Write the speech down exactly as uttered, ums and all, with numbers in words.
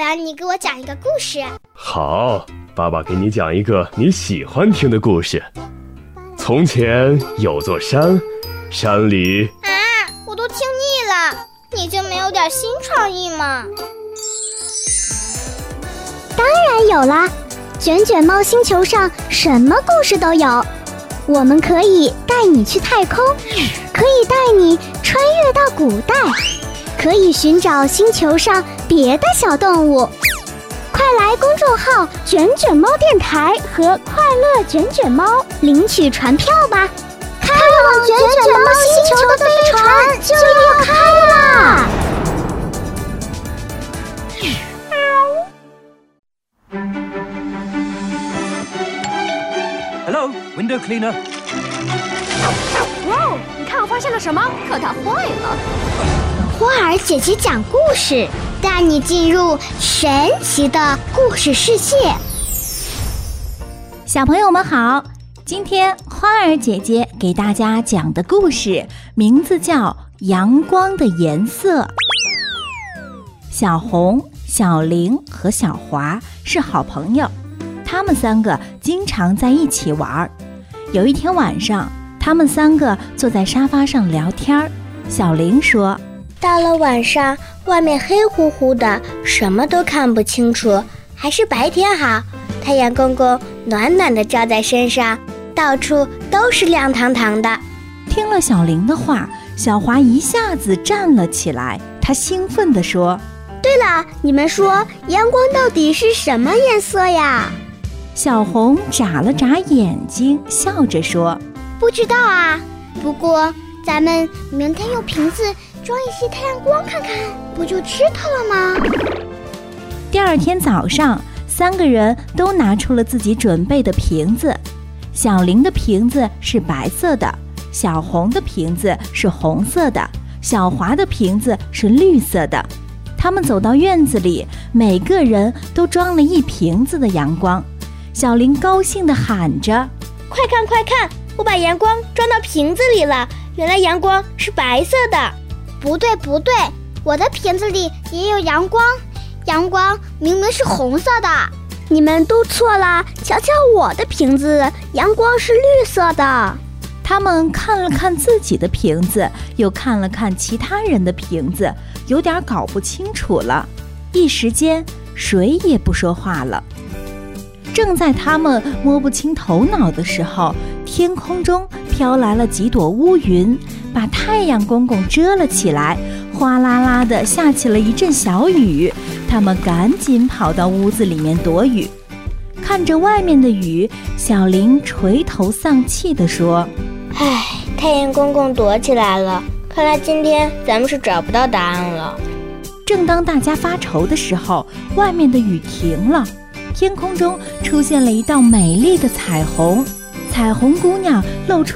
然你给我讲一个故事。 好，爸爸给你讲一个你喜欢听的故事。从前有座山，山里…… 啊，我都听腻了，你就没有点新创意吗？ 当然有啦，卷卷猫星球上什么故事都有。我们可以带你去太空，可以带你穿越到古代，可以寻找星球上别的小动物。快来公众号卷卷猫电台和快乐卷卷猫领取船票吧，开往卷卷猫星球的飞船就要开啦 ！Hello, window cleaner. 哇哦！你看我发现了什么？可它坏了。 花儿姐姐讲故事，带你进入神奇的故事世界。 小朋友们好，今天花儿姐姐给大家讲的故事名字叫《阳光的颜色》。小红、小玲和小华是好朋友，他们三个经常在一起玩。有一天晚上，他们三个坐在沙发上聊天。小玲说， 到了晚上，外面黑乎乎的，什么都看不清楚，还是白天好，太阳公公暖暖的照在身上，到处都是亮堂堂的。 听了小玲的话，小华一下子站了起来，她兴奋地说， 对了，你们说阳光到底是什么颜色呀？ 小红眨了眨眼睛，笑着说， 不知道啊，不过咱们明天用瓶子装一些太阳光看看，不就知道了吗？ 第二天早上，三个人都拿出了自己准备的瓶子。小玲的瓶子是白色的，小红的瓶子是红色的，小华的瓶子是绿色的。他们走到院子里，每个人都装了一瓶子的阳光。小玲高兴地喊着， 快看快看，我把阳光装到瓶子里了，原来阳光是白色的。 不对不对，我的瓶子里也有阳光，阳光明明是红色的。 你们都错了，瞧瞧我的瓶子，阳光是绿色的。 他们看了看自己的瓶子，又看了看其他人的瓶子，有点搞不清楚了。一时间，谁也不说话了。正在他们摸不清头脑的时候，天空中飘来了几朵乌云，把太阳公公遮了起来，哗啦啦地下起了一阵小雨。他们赶紧跑到屋子里面躲雨。看着外面的雨，小玲垂头丧气地说， 唉，太阳公公躲起来了，看来今天咱们是找不到答案了。 正当大家发愁的时候，外面的雨停了，天空中出现了一道美丽的彩虹，彩虹姑娘露出